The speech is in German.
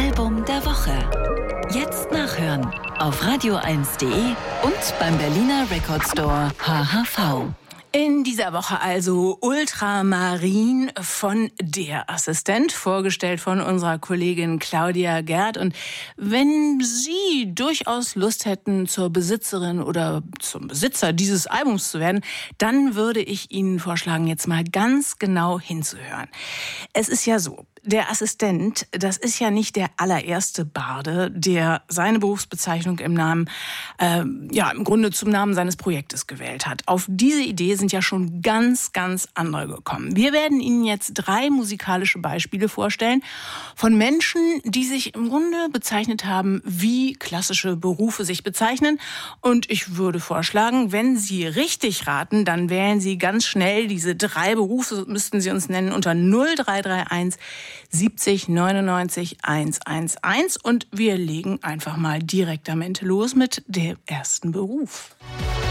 Album der Woche. Jetzt nachhören auf radio1.de und beim Berliner Record Store HHV. In dieser Woche also Ultramarin von Der Assistent, vorgestellt von unserer Kollegin Claudia Gerd. Und wenn Sie durchaus Lust hätten, zur Besitzerin oder zum Besitzer dieses Albums zu werden, dann würde ich Ihnen vorschlagen, jetzt mal ganz genau hinzuhören. Es ist ja so, der Assistent, das ist ja nicht der allererste Barde, der seine Berufsbezeichnung im Namen, im Grunde zum Namen seines Projektes gewählt hat. Auf diese Idee sind ja schon ganz, ganz andere gekommen. Wir werden Ihnen jetzt 3 musikalische Beispiele vorstellen von Menschen, die sich im Grunde bezeichnet haben, wie klassische Berufe sich bezeichnen. Und ich würde vorschlagen, wenn Sie richtig raten, dann wählen Sie ganz schnell diese 3 Berufe, müssten Sie uns nennen, unter 0331 70 99 111 und wir legen einfach mal direkt damit los mit dem ersten Beruf.